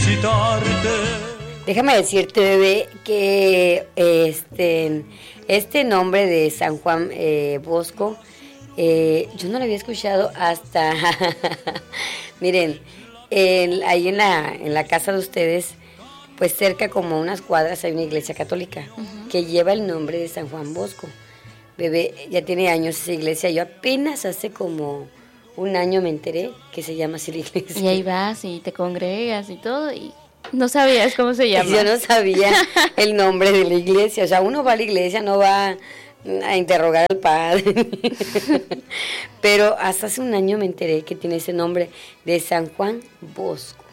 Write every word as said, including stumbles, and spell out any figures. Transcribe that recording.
visitarte. Déjame decirte, bebé, que este, este nombre de San Juan eh, Bosco, eh, yo no lo había escuchado hasta, miren, el, ahí en la, en la casa de ustedes, pues cerca como unas cuadras hay una iglesia católica uh-huh. que lleva el nombre de San Juan Bosco. Bebé, ya tiene años esa iglesia, yo apenas hace como un año me enteré que se llama así la iglesia. Y ahí vas y te congregas y todo y no sabías cómo se llama. Yo no sabía el nombre de la iglesia, o sea, uno va a la iglesia, no va a interrogar al padre. Pero hasta hace un año me enteré que tiene ese nombre de San Juan Bosco.